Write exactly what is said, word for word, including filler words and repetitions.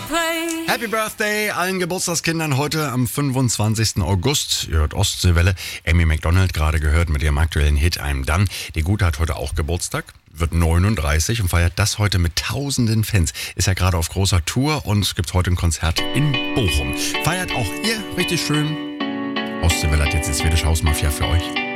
Happy Birthday allen Geburtstagskindern heute am fünfundzwanzigsten August. Ihr hört Ostseewelle. Amy Macdonald gerade gehört mit ihrem aktuellen Hit I'm Done. Die Gute hat heute auch Geburtstag, wird neununddreißig und feiert das heute mit tausenden Fans. Ist ja gerade auf großer Tour und es gibt heute ein Konzert in Bochum. Feiert auch ihr richtig schön. Ostseewelle hat jetzt die Swedish House Mafia für euch.